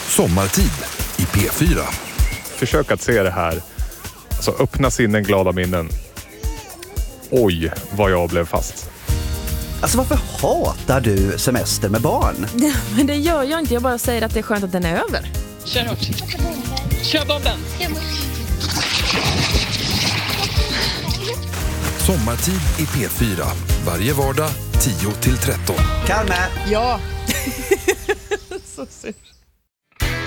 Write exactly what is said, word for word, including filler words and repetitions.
Sommartid i P fyra. Försök att se det här. Alltså öppna sinnen, glada minnen. Oj, vad jag blev fast. Alltså varför hatar du semester med barn? Ja, men det gör jag inte. Jag bara säger att det är skönt att den är över. Kör hårt. Kör bomben. Sommartid i P fyra. Varje vardag tio till tretton. Kalme! Ja. Så surt.